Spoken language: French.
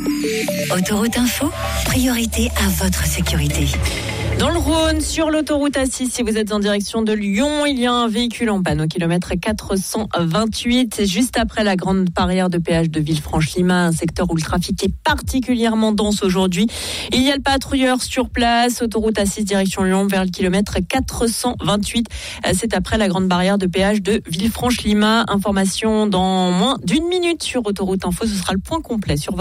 Autoroute Info, priorité à votre sécurité. Dans le Rhône, sur l'autoroute A6, si vous êtes en direction de Lyon, il y a un véhicule en panne au kilomètre 428. C'est juste après la grande barrière de péage de Villefranche-Lima, un secteur où le trafic est particulièrement dense aujourd'hui. Il y a le patrouilleur sur place, autoroute A6 direction Lyon vers le kilomètre 428. C'est après la grande barrière de péage de Villefranche-Lima. Information dans moins d'une minute sur Autoroute Info. Ce sera le point complet sur votre